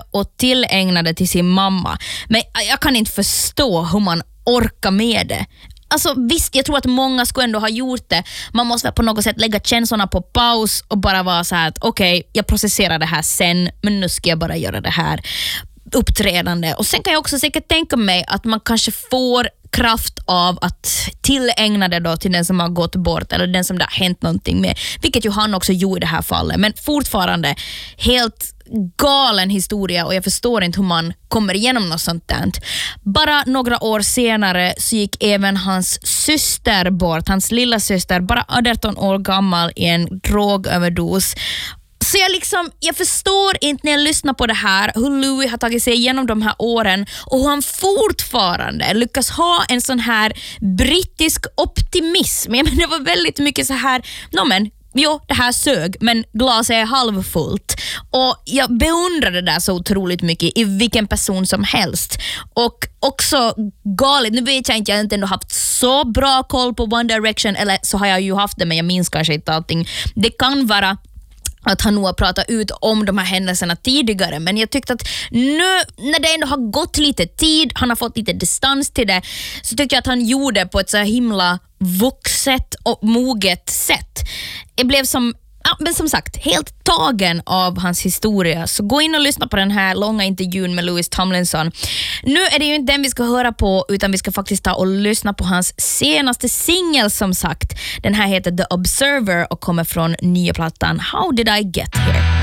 och tillägna det till sin mamma. Men jag kan inte förstå hur man orkar med det. Alltså visst, jag tror att många skulle ändå ha gjort det. Man måste på något sätt lägga känslorna på paus och bara vara så här att okej, jag processerar det här sen, men nu ska jag bara göra det här uppträdande. Och sen kan jag också säkert tänka mig att man kanske får kraft av att tillägna det då till den som har gått bort eller den som det har hänt någonting med, vilket ju han också gjorde i det här fallet. Men fortfarande helt galen historia och jag förstår inte hur man kommer igenom något sånt där. Bara några år senare så gick även hans syster bort, hans lilla syster, bara 18 år gammal i en drogöverdos. Så jag förstår inte när jag lyssnar på det här hur Louis har tagit sig igenom de här åren och hur han fortfarande lyckas ha en sån här brittisk optimism. Jag menar, det var väldigt mycket så här, det här sög, men glaset är halvfullt. Och jag beundrar det där så otroligt mycket i vilken person som helst. Och också galet, nu vet jag inte, jag har inte ändå haft så bra koll på One Direction, eller så har jag ju haft det, men jag minns kanske inte allting. Det kan vara att han nog har pratat ut om de här händelserna tidigare, men jag tyckte att nu när det ändå har gått lite tid, han har fått lite distans till det, så tycker jag att han gjorde på ett så himla vuxet och moget sätt. Jag blev men som sagt, helt tagen av hans historia. Så gå in och lyssna på den här långa intervjun med Louis Tomlinson. Nu är det ju inte den vi ska höra på, utan vi ska faktiskt ta och lyssna på hans senaste singel som sagt. Den här heter The Observer och kommer från nya plattan How Did I Get Here?